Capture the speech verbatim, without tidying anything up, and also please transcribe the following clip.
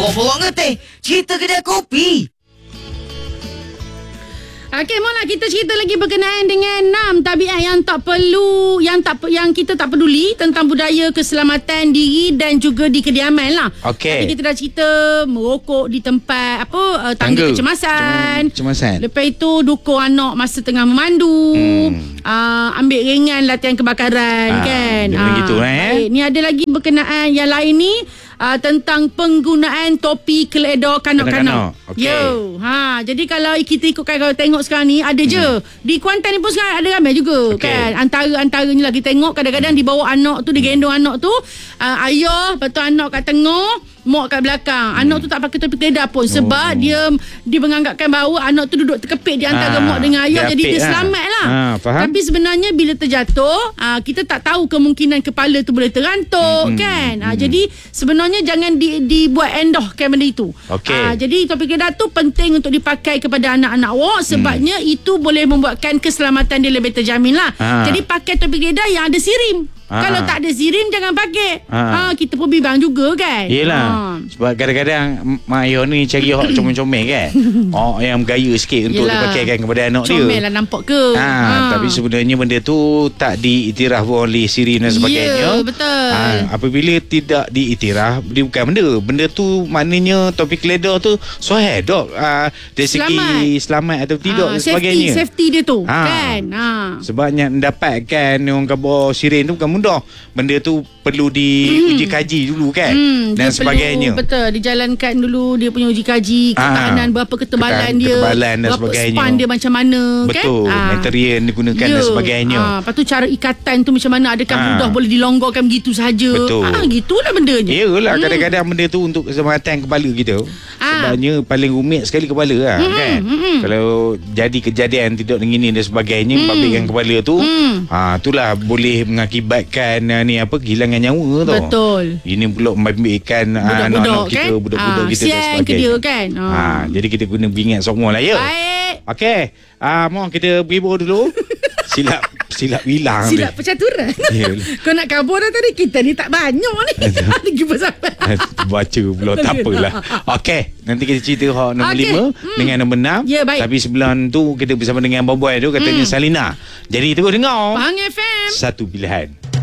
bawa ngeteh. Cerita kedai kopi. Okey, mula kita cerita lagi berkenaan dengan enam tabiat yang tak perlu, yang tak yang kita tak peduli tentang budaya keselamatan diri dan juga di kediaman lah. Okey. Tadi kita dah cerita merokok di tempat apa uh, tangga Tangga. kecemasan. Kecemasan. Lepas itu dukung anak masa tengah memandu. Hmm. Uh, ambil ringan latihan kebakaran Ah, kan. dia macam gitu lah, eh. Baik, ni ada lagi berkenaan yang lain ni. Uh, tentang penggunaan topi keledor kanak-kanak. Kanak-kanak. Okey. Yo, ha, jadi kalau kita ikutkan, kalau tengok sekarang ni ada je. Hmm. Di Kuantan ni pun sekarang ada ramai juga. Okay. Kan. Antara-antaranya lah kita tengok kadang-kadang hmm. dibawa anak tu, digendong anak tu, uh, ayah, betul anak kat tengah, mak kat belakang. Hmm. Anak tu tak pakai topi keledar pun sebab oh. dia dia menganggapkan bahawa anak tu duduk terkepit di antara ha, mak dengan ayah, jadi dia selamat lah. Ha, faham? Tapi sebenarnya bila terjatuh, uh, kita tak tahu kemungkinan kepala tu boleh terantuk hmm. kan. Uh, hmm. Jadi sebenarnya jangan di, dibuat endohkan benda itu. Okay. Uh, jadi topi keledar tu penting untuk dipakai kepada anak-anak awak sebabnya hmm. itu boleh membuatkan keselamatan dia lebih terjamin lah. Ha. Jadi pakai topi keledar yang ada sirim. Ha. Kalau tak ada sirim jangan pakai. Ha. Ha, kita pun bimbang juga kan. Yelah. Ha. Sebab kadang-kadang mak ayah ni cari orang comel-comel kan. Oh, yang bergaya sikit untuk Yelah. dipakaikan kepada anak comel dia. Comel lah nampak ke. Ha, ha. Tapi sebenarnya benda tu tak diiktiraf oleh sirim dan sebagainya. Ya, betul. Ha, apabila tidak diiktiraf, dia bukan benda. Benda tu maknanya topi keledar tu soheh dok. Ha, dari segi selamat atau tidak ha, dan sebagainya. Safety, safety dia tu ha. kan. Ha. Sebabnya dapatkan orang khabar sirim tu bukan mudah. Benda tu perlu diuji hmm. kaji dulu kan hmm, dan sebagainya. Perlu, betul, dijalankan dulu dia punya uji kaji ketahanan, ha. berapa ketebalan Ketahan, dia, ketebalan dan berapa sebagainya. span dia macam mana. Betul, kan. ha. material yang digunakan ya. dan sebagainya. Ha. Lepas tu cara ikatan tu macam mana, adakah ha. mudah boleh dilonggarkan begitu saja. Betul. Ha, gitulah bendanya. Yalah, hmm. kadang-kadang benda tu untuk keselamatan kepala kita. Ha. Sebabnya paling rumit sekali kepala lah hmm. kan. Hmm. Kalau jadi kejadian tidak begini dan sebagainya, hmm. babitkan kepala tu, hmm. ha, itulah boleh mengakibatkan uh, ni apa kehilangan nyawa tu. Betul. Ini pula membabitkan anak-anak kita, kan? budak-budak ha, kita dan sebagainya. Ke dia kan. Ha. Ha, jadi kita guna beringat semua lah ya. Baik. Okey. Ah, uh, mohon kita berhibur dulu. Silap silap hilang. Silap percaturan. Kau nak kabur dah tadi, kita ni tak banyak ni. Lagi bersabar. Baca pula tak apalah. Okey, nanti kita cerita hak nombor okay. lima hmm. dengan nombor enam. Ya, baik. Tapi sebelum tu kita bersama dengan Boboy tu katanya hmm. Salina. Jadi terus dengar Pahang F M. Satu pilihan.